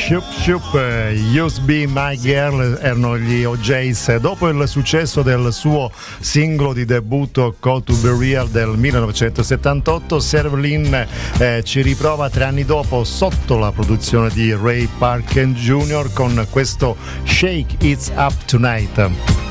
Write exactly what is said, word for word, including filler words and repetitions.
Shoop Shoop, Used to Be My Girl erano gli O Js. Dopo il successo del suo singolo di debutto Call to Be Real del millenovecentosettantotto, Servalin eh, ci riprova tre anni dopo sotto la produzione di Ray Parker Junior con questo Shake It's Up Tonight.